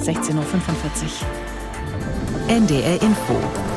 16.45 Uhr. NDR Info.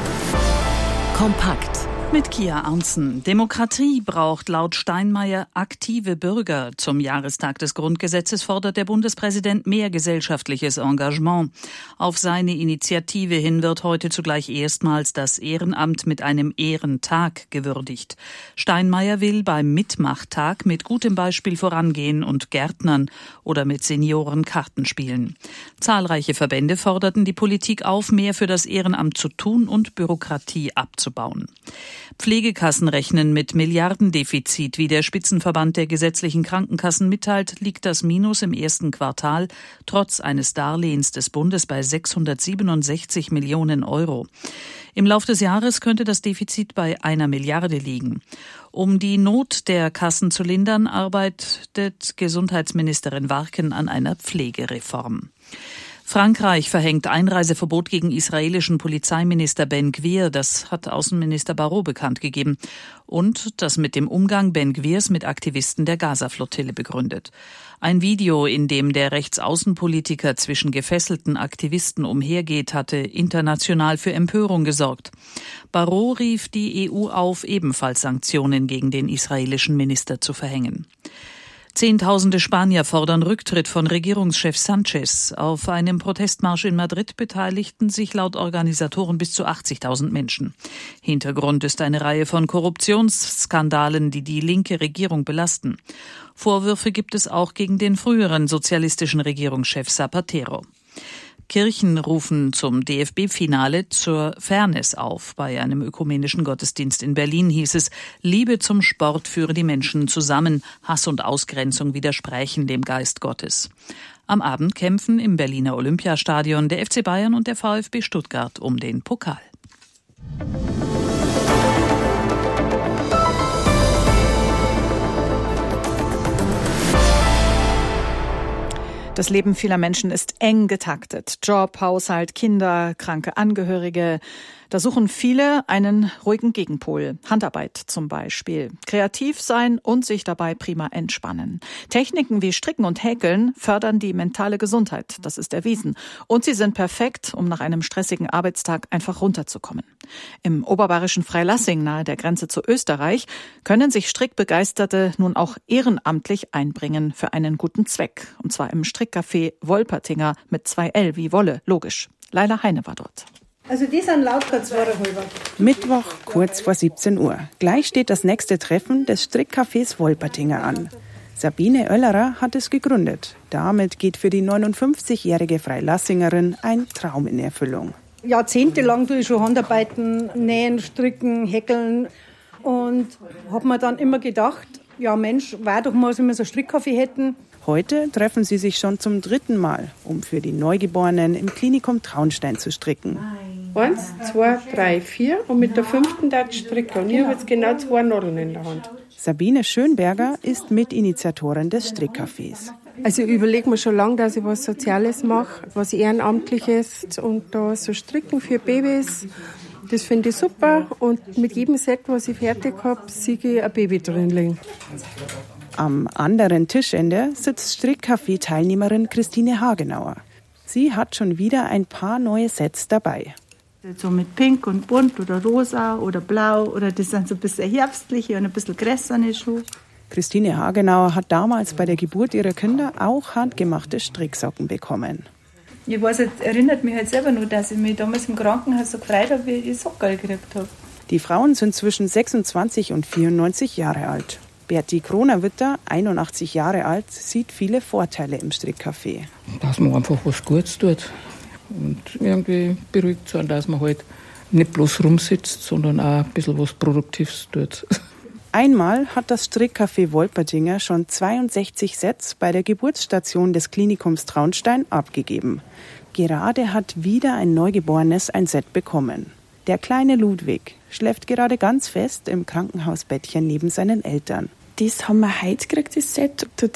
Kompakt. Mit Kia Arntzen. Demokratie braucht laut Steinmeier aktive Bürger. Zum Jahrestag des Grundgesetzes fordert der Bundespräsident mehr gesellschaftliches Engagement. Auf seine Initiative hin wird heute zugleich erstmals das Ehrenamt mit einem Ehrentag gewürdigt. Steinmeier will beim Mitmachtag mit gutem Beispiel vorangehen und Gärtnern oder mit Senioren Karten spielen. Zahlreiche Verbände forderten die Politik auf, mehr für das Ehrenamt zu tun und Bürokratie abzubauen. Pflegekassen rechnen mit Milliardendefizit. Wie der Spitzenverband der gesetzlichen Krankenkassen mitteilt, liegt das Minus im ersten Quartal trotz eines Darlehens des Bundes bei 667 Millionen Euro. Im Lauf des Jahres könnte das Defizit bei 1 Milliarde liegen. Um die Not der Kassen zu lindern, arbeitet Gesundheitsministerin Warken an einer Pflegereform. Frankreich verhängt Einreiseverbot gegen israelischen Polizeiminister Ben Gvir. Das hat Außenminister Barrot bekannt gegeben. Und das mit dem Umgang Ben Gvirs mit Aktivisten der Gaza-Flottille begründet. Ein Video, in dem der Rechtsaußenpolitiker zwischen gefesselten Aktivisten umhergeht, hatte international für Empörung gesorgt. Barrot rief die EU auf, ebenfalls Sanktionen gegen den israelischen Minister zu verhängen. Zehntausende Spanier fordern Rücktritt von Regierungschef Sánchez. Auf einem Protestmarsch in Madrid beteiligten sich laut Organisatoren bis zu 80.000 Menschen. Hintergrund ist eine Reihe von Korruptionsskandalen, die die linke Regierung belasten. Vorwürfe gibt es auch gegen den früheren sozialistischen Regierungschef Zapatero. Kirchen rufen zum DFB-Finale zur Fairness auf. Bei einem ökumenischen Gottesdienst in Berlin hieß es, Liebe zum Sport führe die Menschen zusammen, Hass und Ausgrenzung widersprächen dem Geist Gottes. Am Abend kämpfen im Berliner Olympiastadion der FC Bayern und der VfB Stuttgart um den Pokal. Das Leben vieler Menschen ist eng getaktet. Job, Haushalt, Kinder, kranke Angehörige. Da suchen viele einen ruhigen Gegenpol. Handarbeit zum Beispiel. Kreativ sein und sich dabei prima entspannen. Techniken wie Stricken und Häkeln fördern die mentale Gesundheit. Das ist erwiesen. Und sie sind perfekt, um nach einem stressigen Arbeitstag einfach runterzukommen. Im oberbayerischen Freilassing nahe der Grenze zu Österreich können sich Strickbegeisterte nun auch ehrenamtlich einbringen für einen guten Zweck. Und zwar im Strickcafé Wolpertinger mit 2L wie Wolle, logisch. Leila Heine war dort. Also die sind lauter 2,5. Mittwoch, kurz vor 17 Uhr. Gleich steht das nächste Treffen des Strickcafés Wolpertinger an. Sabine Oellerer hat es gegründet. Damit geht für die 59-jährige Freilassingerin ein Traum in Erfüllung. Jahrzehntelang tue ich schon Handarbeiten, nähen, stricken, häkeln. Und habe mir dann immer gedacht, ja Mensch, wäre doch mal, wenn wir so einen Strickcafé hätten. Heute treffen sie sich schon zum 3. Mal, um für die Neugeborenen im Klinikum Traunstein zu stricken. 1, 2, 3, 4 und mit der 5. darf ich stricken. Und ich habe jetzt genau 2 Nadeln in der Hand. Sabine Schönberger ist Mitinitiatorin des Strickcafés. Also ich überlege mir schon lange, dass ich was Soziales mache, was Ehrenamtliches und da so stricken für Babys. Das finde ich super und mit jedem Set, was ich fertig habe, sehe ich ein Baby drin liegen. Am anderen Tischende sitzt Strickcafé-Teilnehmerin Christine Hagenauer. Sie hat schon wieder ein paar neue Sets dabei. So mit Pink und Bunt oder Rosa oder Blau oder das sind so ein bisschen herbstliche und ein bisschen grässerne Schuhe. Christine Hagenauer hat damals bei der Geburt ihrer Kinder auch handgemachte Stricksocken bekommen. Ich weiß, es erinnert mich halt selber nur, dass ich mich damals im Krankenhaus so gefreut habe, wie ich die Socken gekriegt habe. Die Frauen sind zwischen 26 und 94 Jahre alt. Berti Kronerwitter, 81 Jahre alt, sieht viele Vorteile im Strickcafé. Dass man einfach was Gutes tut und irgendwie beruhigt sein, dass man halt nicht bloß rumsitzt, sondern auch ein bisschen was Produktives tut. Einmal hat das Strickcafé Wolpertinger schon 62 Sets bei der Geburtsstation des Klinikums Traunstein abgegeben. Gerade hat wieder ein Neugeborenes ein Set bekommen. Der kleine Ludwig schläft gerade ganz fest im Krankenhausbettchen neben seinen Eltern. Das haben wir heute gekriegt, das Set.